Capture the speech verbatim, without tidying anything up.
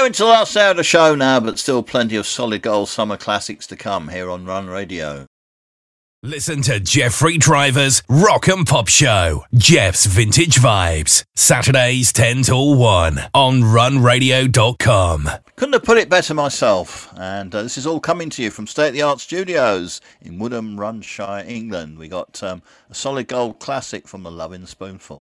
We're into the last hour of the show now, but still plenty of solid gold summer classics to come here on Run Radio. Listen to Jeffrey Driver's Rock and Pop Show, Jeff's Vintage Vibes, Saturdays ten till one on run radio dot com. Couldn't have put it better myself, and uh, this is all coming to you from State of the Art Studios in Woodham, Runshire, England. We got um, a solid gold classic from the Loving Spoonful.